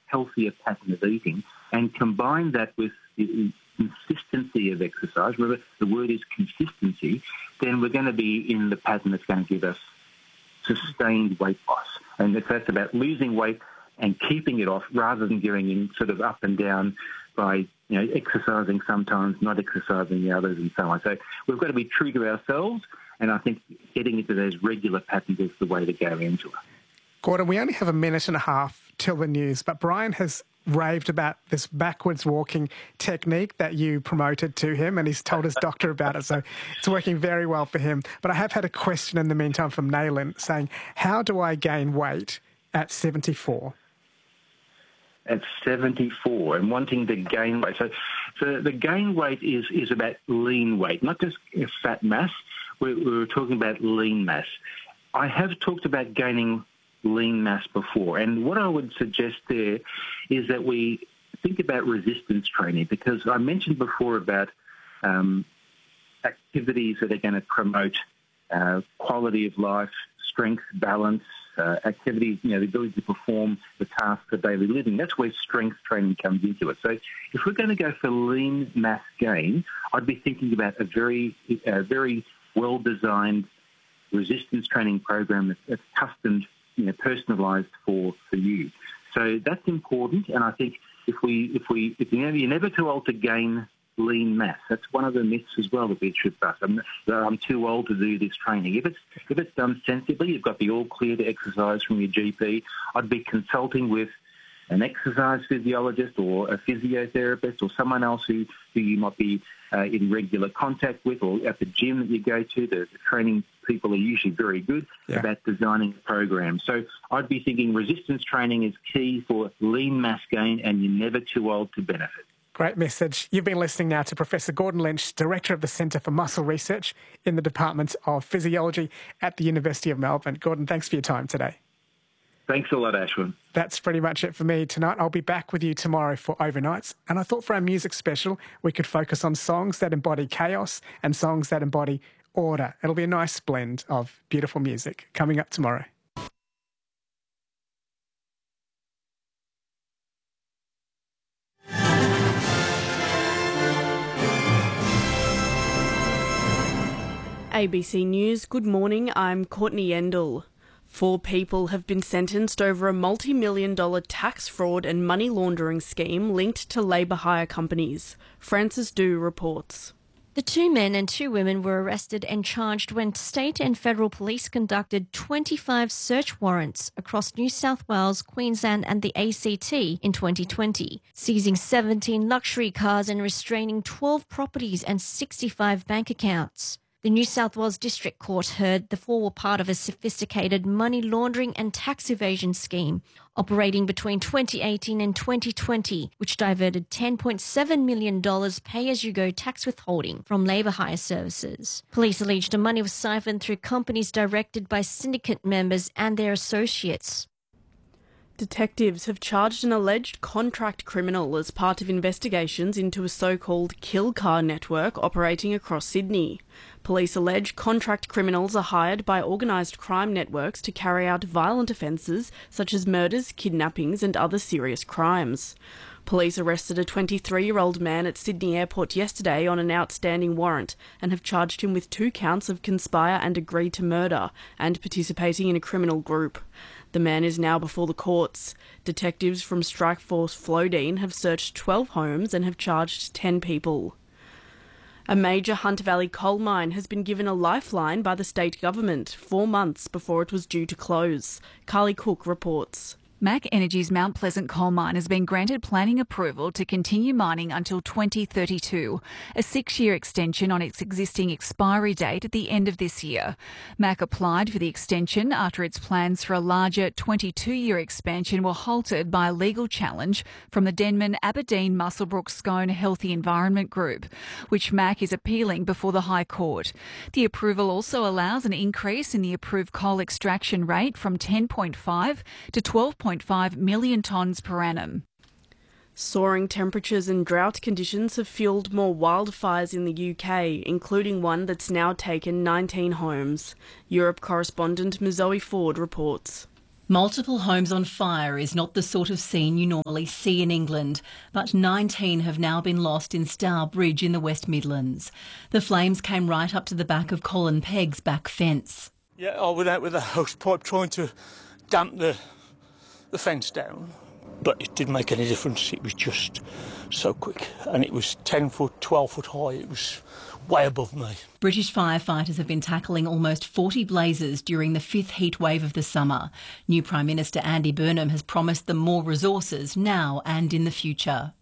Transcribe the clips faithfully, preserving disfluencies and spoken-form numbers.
healthier pattern of eating and combine that with the consistency of exercise, remember the word is consistency, then we're going to be in the pattern that's going to give us sustained weight loss. And if that's about losing weight and keeping it off rather than going in sort of up and down by, you know, exercising sometimes, not exercising the others and so on. So we've got to be true to ourselves, and I think getting into those regular patterns is the way to go into it. Gordon, we only have a minute and a half till the news, but Brian has raved about this backwards walking technique that you promoted to him, and he's told his doctor about it, so it's working very well for him. But I have had a question in the meantime from Naylin saying, how do I gain weight at seventy-four? At seventy-four and wanting to gain weight. So, so the gain weight is, is about lean weight, not just fat mass. We're, we're talking about lean mass. I have talked about gaining lean mass before, and what I would suggest there is that we think about resistance training, because I mentioned before about um, activities that are going to promote uh, quality of life, strength, balance, uh, activities, you know, the ability to perform the tasks of daily living. That's where strength training comes into it. So if we're going to go for lean mass gain, I'd be thinking about a very, uh, very well-designed resistance training program that's, that's custom, you know, personalised for, for you. So that's important, and I think if we, if we, if you're never, you're never too old to gain lean mass. That's one of the myths as well that we should bust. I'm, I'm too old to do this training. If it's if it's done sensibly, you've got the all clear to exercise from your G P. I'd be consulting with an exercise physiologist or a physiotherapist or someone else who, who you might be uh, in regular contact with, or at the gym that you go to. The, the training people are usually very good yeah. about designing a program. So I'd be thinking resistance training is key for lean mass gain, and you're never too old to benefit. Great message. You've been listening now to Professor Gordon Lynch, Director of the Centre for Muscle Research in the Department of Physiology at the University of Melbourne. Gordon, thanks for your time today. Thanks a lot, Ashwin. That's pretty much it for me tonight. I'll be back with you tomorrow for Overnights. And I thought for our music special, we could focus on songs that embody chaos and songs that embody order. It'll be a nice blend of beautiful music coming up tomorrow. A B C News, good morning, I'm Courtney Endell. Four people have been sentenced over a multi-million dollar tax fraud and money laundering scheme linked to labour hire companies. Francis Dew reports. The two men and two women were arrested and charged when state and federal police conducted twenty-five search warrants across New South Wales, Queensland and the A C T in twenty twenty, seizing seventeen luxury cars and restraining twelve properties and sixty-five bank accounts. The New South Wales District Court heard the four were part of a sophisticated money laundering and tax evasion scheme operating between twenty eighteen and twenty twenty, which diverted ten point seven million dollars pay-as-you-go tax withholding from labour hire services. Police alleged the money was siphoned through companies directed by syndicate members and their associates. Detectives have charged an alleged contract criminal as part of investigations into a so-called kill car network operating across Sydney. Police allege contract criminals are hired by organised crime networks to carry out violent offences such as murders, kidnappings and other serious crimes. Police arrested a twenty-three-year-old man at Sydney Airport yesterday on an outstanding warrant and have charged him with two counts of conspire and agree to murder and participating in a criminal group. The man is now before the courts. Detectives from Strikeforce Flodine have searched twelve homes and have charged ten people. A major Hunter Valley coal mine has been given a lifeline by the state government four months before it was due to close. Carly Cook reports. Mac Energy's Mount Pleasant coal mine has been granted planning approval to continue mining until twenty thirty-two, a six-year extension on its existing expiry date at the end of this year. Mac applied for the extension after its plans for a larger twenty-two-year expansion were halted by a legal challenge from the Denman Aberdeen Muswellbrook Scone Healthy Environment Group, which Mac is appealing before the High Court. The approval also allows an increase in the approved coal extraction rate from ten point five to twelve point five million tonnes per annum. Soaring temperatures and drought conditions have fuelled more wildfires in the U K, including one that's now taken nineteen homes. Europe correspondent Zoe Ford reports. Multiple homes on fire is not the sort of scene you normally see in England, but nineteen have now been lost in Stour Bridge in the West Midlands. The flames came right up to the back of Colin Pegg's back fence. Yeah, I went out with a hose pipe trying to damp the, the fence down, but it didn't make any difference. It was just so quick, and it was ten foot, twelve foot high. It was way above me. British firefighters have been tackling almost forty blazes during the fifth heat wave of the summer. New Prime Minister Andy Burnham has promised them more resources now and in the future.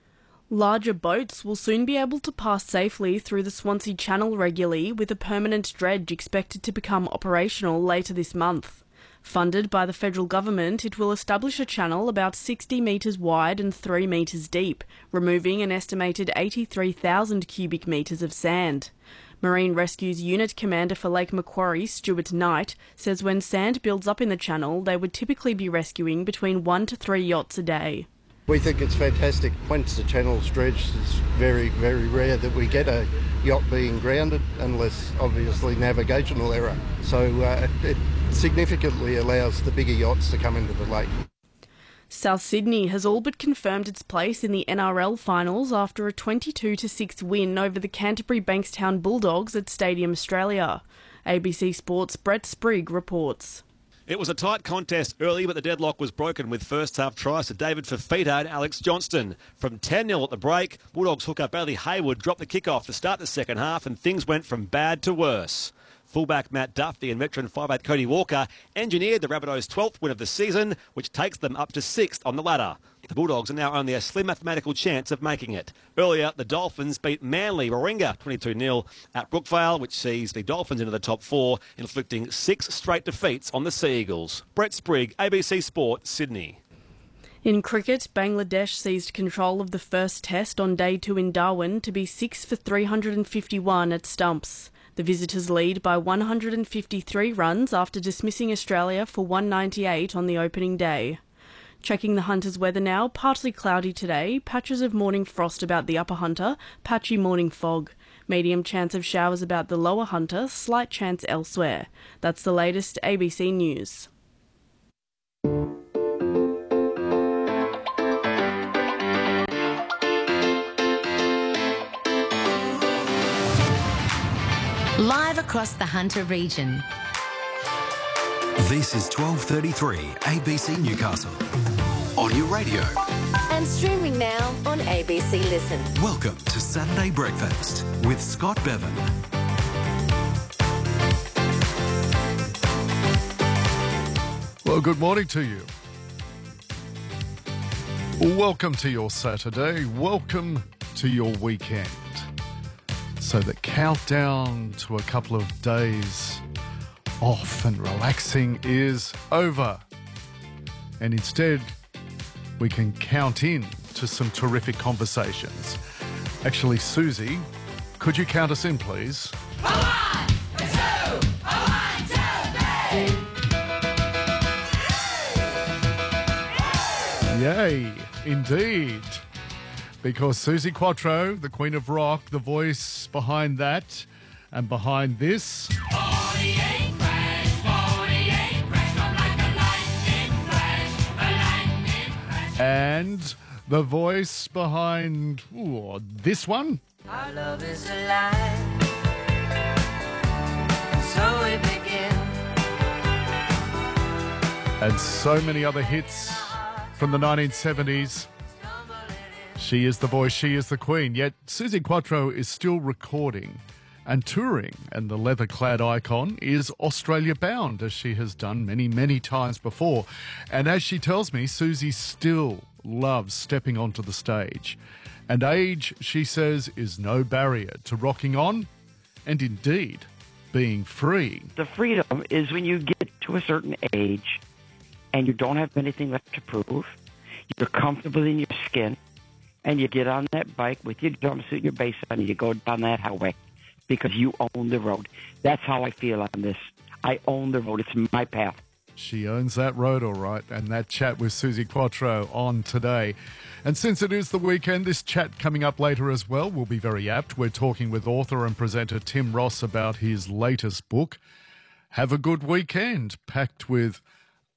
Larger boats will soon be able to pass safely through the Swansea Channel regularly, with a permanent dredge expected to become operational later this month. Funded by the federal government, it will establish a channel about sixty metres wide and three metres deep, removing an estimated eighty-three thousand cubic metres of sand. Marine Rescue's Unit Commander for Lake Macquarie, Stuart Knight, says when sand builds up in the channel, they would typically be rescuing between one to three yachts a day. We think it's fantastic. Once the channel's dredged, it's very, very rare that we get a yacht being grounded, unless obviously navigational error. So uh, it significantly allows the bigger yachts to come into the lake. South Sydney has all but confirmed its place in the N R L finals after a twenty-two to six win over the Canterbury Bankstown Bulldogs at Stadium Australia. A B C Sports' Brett Sprigg reports. It was a tight contest early, but the deadlock was broken with first-half tries to David Fafita and Alex Johnston. From ten nil at the break, Bulldogs hooker Bailey Hayward dropped the kick-off to start the second half, and things went from bad to worse. Fullback Matt Duffy and veteran five eight Cody Walker engineered the Rabbitohs' twelfth win of the season, which takes them up to sixth on the ladder. The Bulldogs are now only a slim mathematical chance of making it. Earlier, the Dolphins beat Manly Warringah twenty-two nil at Brookvale, which sees the Dolphins into the top four, inflicting six straight defeats on the Sea Eagles. Brett Sprigg, A B C Sport, Sydney. In cricket, Bangladesh seized control of the first test on day two in Darwin to be six for three hundred fifty-one at stumps. The visitors lead by one hundred fifty-three runs after dismissing Australia for one ninety-eight on the opening day. Checking the Hunter's weather now, partly cloudy today, patches of morning frost about the upper Hunter, patchy morning fog. Medium chance of showers about the lower Hunter, slight chance elsewhere. That's the latest A B C News. Live across the Hunter region. This is twelve thirty-three A B C Newcastle. On your radio. And streaming now on A B C Listen. Welcome to Saturday Breakfast with Scott Bevan. Well, good morning to you. Welcome to your Saturday. Welcome to your weekend. So the countdown to a couple of days off and relaxing is over. And instead, we can count in to some terrific conversations. Actually, Susie, could you count us in, please? A one, a two, a one, two, three. Yay, indeed. Because Susie Quattro, the Queen of Rock, the voice behind that and behind this. forty-eight crash, forty-eight crash, come like a lightning flash, a lightning flash. And the voice behind ooh, this one. Our love is alive, so we begin. And so many other hits from the nineteen seventies. She is the voice, she is the queen. Yet Susie Quattro is still recording and touring, and the leather-clad icon is Australia bound, as she has done many, many times before. And as she tells me, Susie still loves stepping onto the stage. And age, she says, is no barrier to rocking on and indeed being free. The freedom is when you get to a certain age and you don't have anything left to prove, you're comfortable in your skin, and you get on that bike with your jumpsuit, your base on, and you go down that highway because you own the road. That's how I feel on this. I own the road. It's my path. She owns that road, all right. And that chat with Susie Quattro on today. And since it is the weekend, this chat coming up later as well will be very apt. We're talking with author and presenter Tim Ross about his latest book. Have a good weekend, packed with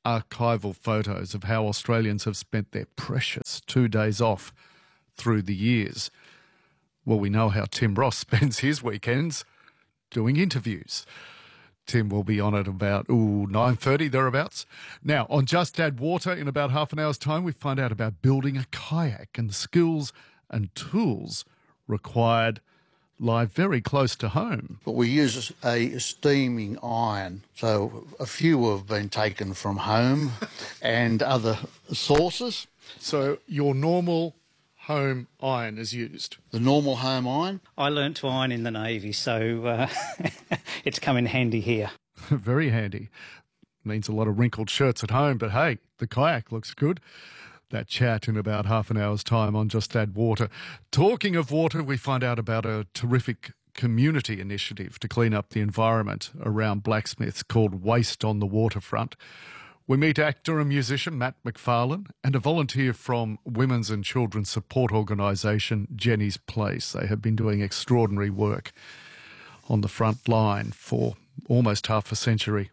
archival photos of how Australians have spent their precious two days off through the years. Well, we know how Tim Ross spends his weekends doing interviews. Tim will be on at about, ooh, nine thirty, thereabouts. Now, on Just Add Water, in about half an hour's time, we find out about building a kayak and the skills and tools required lie very close to home. But we use a steaming iron, so a few have been taken from home and other sources. So your normal home iron is used? The normal home iron? I learnt to iron in the Navy, so uh, it's come in handy here. Very handy. Means a lot of wrinkled shirts at home, but hey, the kayak looks good. That chat in about half an hour's time on Just Add Water. Talking of water, we find out about a terrific community initiative to clean up the environment around Blacksmiths called Waste on the Waterfront. We meet actor and musician Matt McFarlane and a volunteer from women's and children's support organisation Jenny's Place. They have been doing extraordinary work on the front line for almost half a century.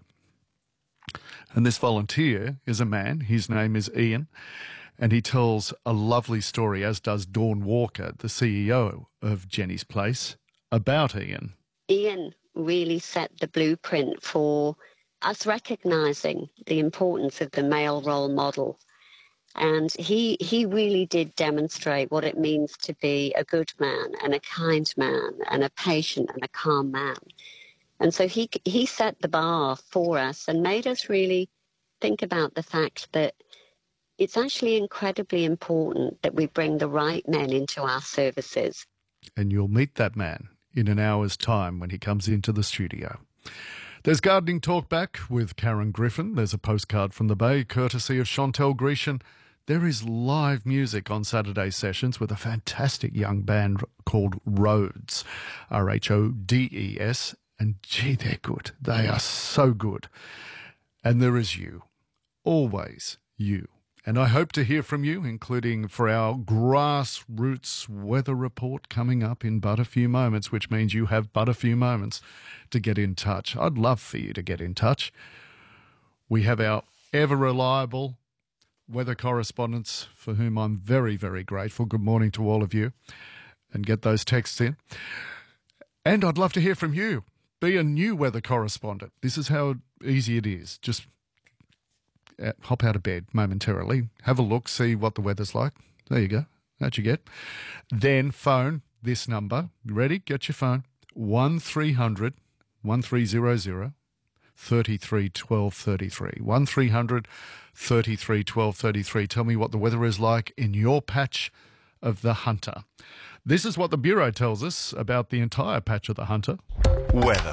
And this volunteer is a man. His name is Ian, and he tells a lovely story, as does Dawn Walker, the C E O of Jenny's Place, about Ian. Ian really set the blueprint for us recognising the importance of the male role model. And he he really did demonstrate what it means to be a good man and a kind man and a patient and a calm man. And so he he set the bar for us and made us really think about the fact that it's actually incredibly important that we bring the right men into our services. And you'll meet that man in an hour's time when he comes into the studio. There's Gardening Talk back with Karen Griffin. There's a postcard from the Bay, courtesy of Chantel Grecian. There is live music on Saturday sessions with a fantastic young band called Rhodes, R H O D E S. And gee, they're good. They are so good. And there is you, always you. And I hope to hear from you, including for our grassroots weather report coming up in but a few moments, which means you have but a few moments to get in touch. I'd love for you to get in touch. We have our ever-reliable weather correspondents, for whom I'm very, very grateful. Good morning to all of you. And get those texts in. And I'd love to hear from you. Be a new weather correspondent. This is how easy it is. Just hop out of bed momentarily, have a look, see what the weather's like. There you go. That you get. Then phone this number. You ready? Get your phone. one three hundred, one three hundred, thirty-three twelve thirty-three. one three hundred, thirty-three twelve thirty-three. Tell me what the weather is like in your patch of the Hunter. This is what the Bureau tells us about the entire patch of the Hunter. Weather.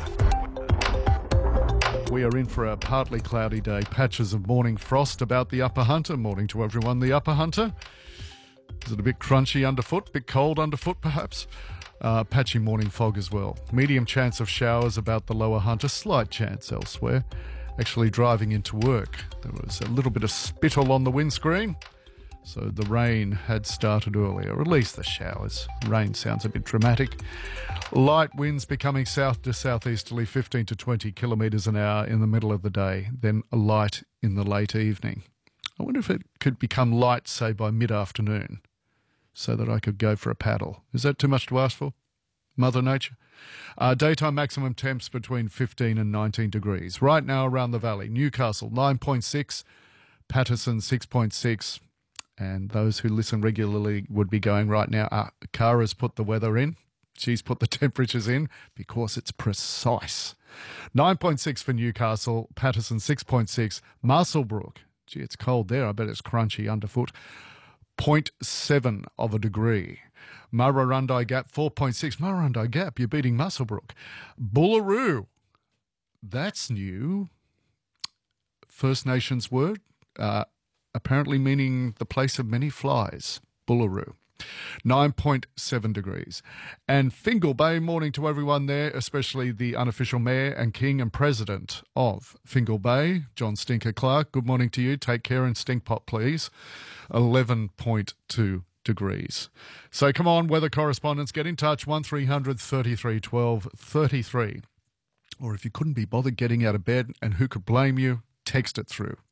We are in for a partly cloudy day. Patches of morning frost about the Upper Hunter. Morning to everyone. The Upper Hunter. Is it a bit crunchy underfoot? A bit cold underfoot, perhaps? Uh, patchy morning fog as well. Medium chance of showers about the Lower Hunter. Slight chance elsewhere. Actually driving into work, there was a little bit of spittle on the windscreen. So the rain had started earlier, or at least the showers. Rain sounds a bit dramatic. Light winds becoming south to southeasterly, fifteen to twenty kilometres an hour in the middle of the day, then light in the late evening. I wonder if it could become light, say, by mid-afternoon, so that I could go for a paddle. Is that too much to ask for? Mother Nature? Uh, daytime maximum temps between fifteen and nineteen degrees. Right now around the valley, Newcastle nine point six, Patterson six point six, and those who listen regularly would be going right now, uh, Kara's put the weather in. She's put the temperatures in because it's precise. nine point six for Newcastle, Patterson six point six, Muswellbrook. Gee, it's cold there. I bet it's crunchy underfoot. zero point seven of a degree. Murrurundi Gap, four point six. Murrurundi Gap, you're beating Muswellbrook. Bullaroo, that's new. First Nations word, uh, apparently meaning the place of many flies. Bullaroo. nine point seven degrees. And Fingal Bay, morning to everyone there, especially the unofficial mayor and king and president of Fingal Bay, John Stinker Clark. Good morning to you. Take care and stink pot, please. eleven point two degrees. So come on, weather correspondents, get in touch. one three hundred, thirty-three twelve thirty-three. Or if you couldn't be bothered getting out of bed, and who could blame you, text it through.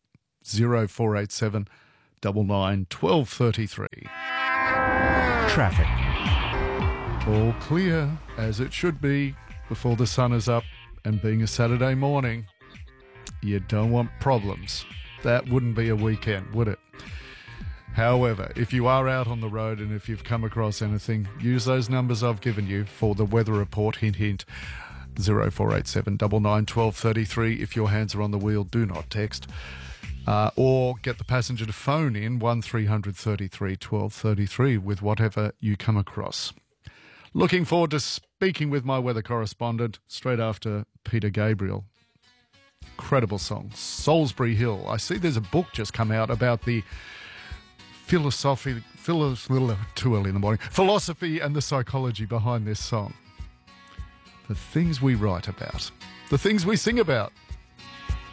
oh four eight seven nine nine one two three three. Traffic. All clear, as it should be, before the sun is up, and being a Saturday morning, you don't want problems. That wouldn't be a weekend, would it? However, if you are out on the road and if you've come across anything, use those numbers I've given you for the weather report. Hint, hint. oh four eight seven nine nine one two three three. If your hands are on the wheel, do not text. Uh, or get the passenger to phone in one three hundred thirty-three twelve thirty-three with whatever you come across. Looking forward to speaking with my weather correspondent straight after Peter Gabriel. Incredible song, Salisbury Hill. I see there's a book just come out about the philosophy, philo- too early in the morning, philosophy and the psychology behind this song. The things we write about, the things we sing about.